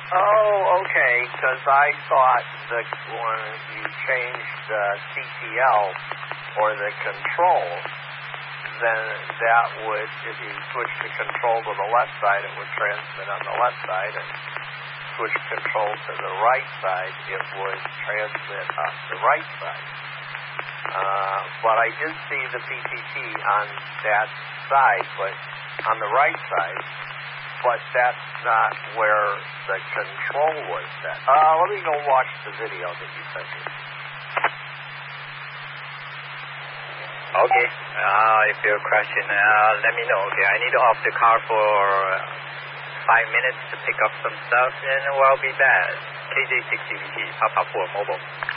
Oh, okay, because I thought that when you changed CTL or the control, then that would, if you switch the control to the left side, it would transmit on the left side, and switch control to the right side, it would transmit on the right side. But I did see the PTT on that side, but on the right side, but that's not where the control was set. Let me go watch the video that you sent me. Okay. If your question, let me know. Okay, I need to off the car for 5 minutes to pick up some stuff, and we'll be back. KJ6CVT, Papa 4 Mobile.